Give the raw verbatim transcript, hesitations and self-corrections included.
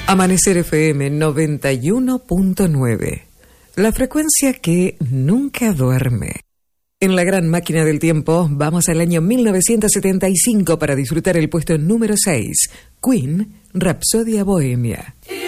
Amanecer F M noventa y uno punto nueve. La frecuencia que nunca duerme. En la gran máquina del tiempo, vamos al año mil novecientos setenta y cinco para disfrutar el puesto número seis. Queen, Rapsodia Bohemia.